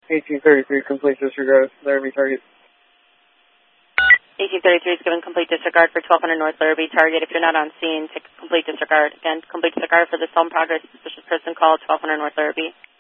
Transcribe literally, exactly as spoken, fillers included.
eighteen thirty-three, complete disregard, Larrabee target. eighteen thirty-three is given complete disregard for twelve hundred North Larrabee target. If you're not on scene, take complete disregard. Again, complete disregard for the stolen progress suspicious person call twelve hundred North Larrabee.